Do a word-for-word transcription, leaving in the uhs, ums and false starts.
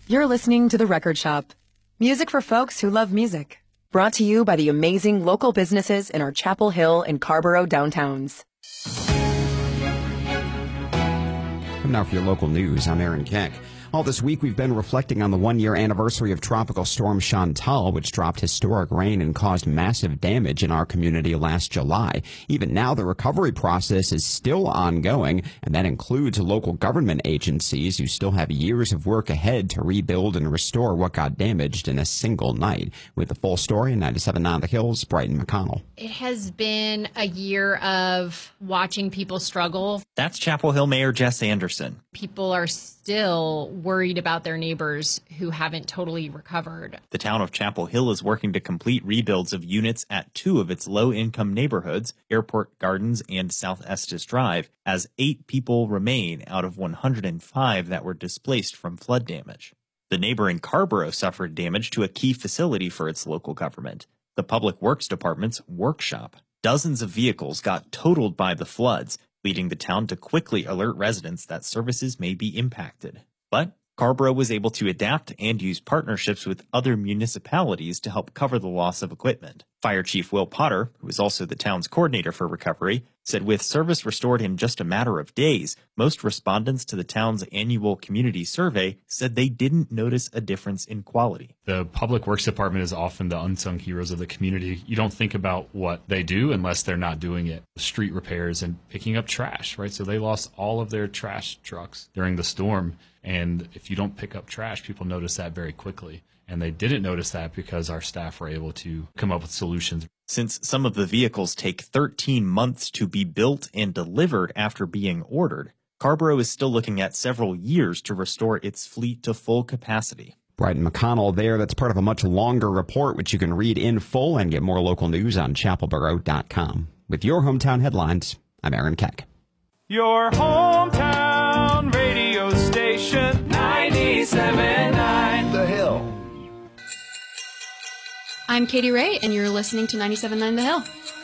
You're listening to The Record Shop. Music for folks who love music. Brought to you by the amazing local businesses in our Chapel Hill and Carrboro downtowns. Now for your local news, I'm Aaron Keck. All this week, we've been reflecting on the one-year anniversary of Tropical Storm Chantal, which dropped historic rain and caused massive damage in our community last July. Even now, the recovery process is still ongoing, and that includes local government agencies who still have years of work ahead to rebuild and restore what got damaged in a single night. With the full story in ninety-seven point nine The Hills, Brighton McConnell. It has been a year of watching people struggle. That's Chapel Hill Mayor Jess Anderson. People are still worried about their neighbors who haven't totally recovered. The town of Chapel Hill is working to complete rebuilds of units at two of its low-income neighborhoods, Airport Gardens and South Estes Drive, as eight people remain out of one hundred five that were displaced from flood damage. The neighboring Carrboro suffered damage to a key facility for its local government, the Public Works Department's workshop. Dozens of vehicles got totaled by the floods, leading the town to quickly alert residents that services may be impacted. But Carrboro was able to adapt and use partnerships with other municipalities to help cover the loss of equipment. Fire Chief Will Potter, who is also the town's coordinator for recovery, said with service restored in just a matter of days, most respondents to the town's annual community survey said they didn't notice a difference in quality. The Public Works Department is often the unsung heroes of the community. You don't think about what they do unless they're not doing it. Street repairs and picking up trash, right? So they lost all of their trash trucks during the storm. And if you don't pick up trash, people notice that very quickly. And they didn't notice that because our staff were able to come up with solutions. Since some of the vehicles take thirteen months to be built and delivered after being ordered, Carrboro is still looking at several years to restore its fleet to full capacity. Brighton McConnell there. That's part of a much longer report, which you can read in full and get more local news on chapelboro dot com. With your hometown headlines, I'm Aaron Keck. Your hometown radio station, ninety-seven point nine The Hill. I'm Katie Ray, and you're listening to ninety-seven point nine The Hill.